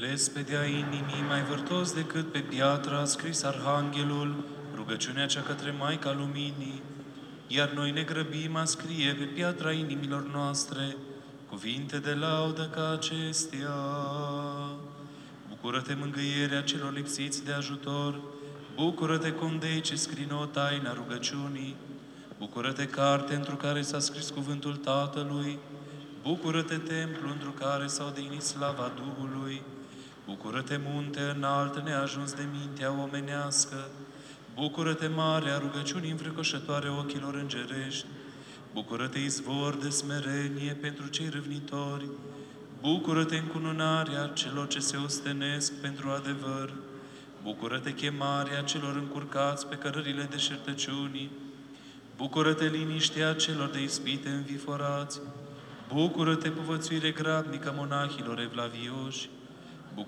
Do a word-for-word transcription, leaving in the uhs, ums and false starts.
lespedea inimii, mai vârtos decât pe piatră a scris Arhanghelul, rugăciunea cea către Maica Luminii, iar noi ne grăbim a scrie pe piatra inimilor noastre cuvinte de laudă ca acestea. Bucură-te, mângâierea celor lipsiți de ajutor, bucură-te, condei ce scrii nouă taina rugăciunii, bucură-te, carte întru care s-a scris cuvântul Tatălui, bucură-te, templu întru care s-a odinit slava Duhului, bucură-te, munte înalt neajuns de mintea omenească, bucură-te, mare a rugăciunii înfricoșătoare ochilor îngerești, bucură-te, izvor de smerenie pentru cei râvnitori, bucură-te, încununarea celor ce se ostenesc pentru adevăr, bucură-te, chemarea celor încurcați pe cărările deșertăciunii, bucură-te, liniștea celor de ispite înviforați, bucură-te, povățuire grabnică monahilor evlavioși,